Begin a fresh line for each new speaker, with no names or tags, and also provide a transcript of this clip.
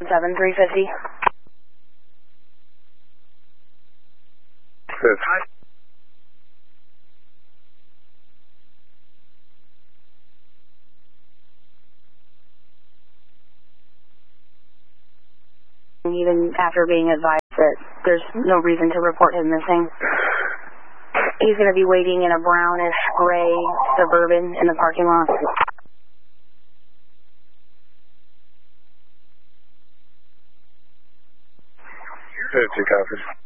7350.
Hi.
Even after being advised that there's no reason to report him missing. He's going to be waiting in a brownish gray Suburban in the parking lot.
50 copies.